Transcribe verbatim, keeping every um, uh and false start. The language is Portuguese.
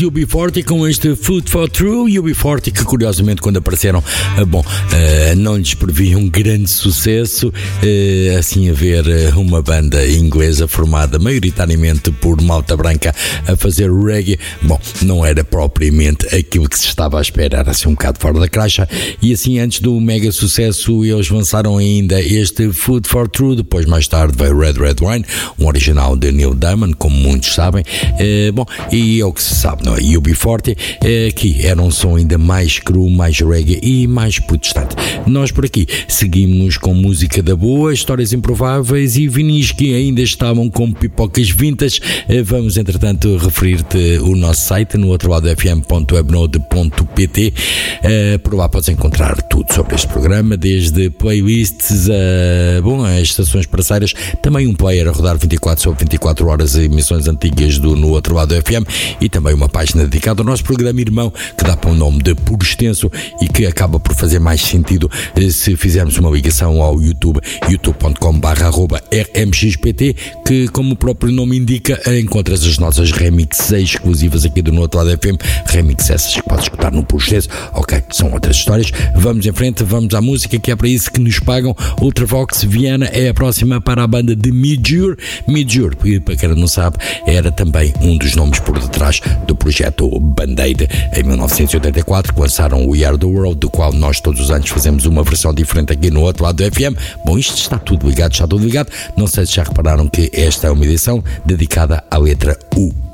U B quarenta com este Food for True. U B quarenta que curiosamente quando apareceram, bom, não lhes previa um grande sucesso, assim a ver uma banda inglesa formada maioritariamente por malta branca a fazer reggae, bom, não era propriamente aquilo que se estava a esperar, era assim um bocado fora da caixa, e assim antes do mega sucesso eles lançaram ainda este Food for True, depois mais tarde veio Red Red Wine, um original de Neil Diamond, como muitos sabem, eh, bom, e é o que se sabe, não é? U B quarenta, eh, que era um som ainda mais cru, mais reggae e mais protestante. Nós por aqui seguimos com música da boa, histórias improváveis e vinis que ainda estavam como pipocas vintage. Eh, vamos entretanto referir-te o nosso site no outro lado f m ponto webnode ponto p t. Eh, por lá podes encontrar tudo sobre este programa, desde playlists a, bom, as estações parceiras, também um player a rodar vinte e quatro sobre vinte e quatro horas emissões antigas do No Outro Lado F M e também uma página dedicada ao nosso programa irmão que dá para o nome de Por Extenso e que acaba por fazer mais sentido se fizermos uma ligação ao YouTube, youtube ponto com barra arroba r m x p t, que como o próprio nome indica encontras as nossas remixes exclusivas aqui do No Outro Lado F M, remixes essas que podes escutar no Por Extenso. Ok, são outras histórias, vamos em frente, vamos à música, que é para isso que nos pagam. Ultravox Viana é a próxima para a banda de Midjur. Midjur, para quem não sabe, era também um dos nomes por detrás do projeto Band-Aid em mil novecentos e oitenta e quatro, que lançaram We Are The World, do qual nós todos os anos fazemos uma versão diferente aqui no outro lado do F M. Bom, isto está tudo ligado, está tudo ligado. Não sei se já repararam que esta é uma edição dedicada à letra U.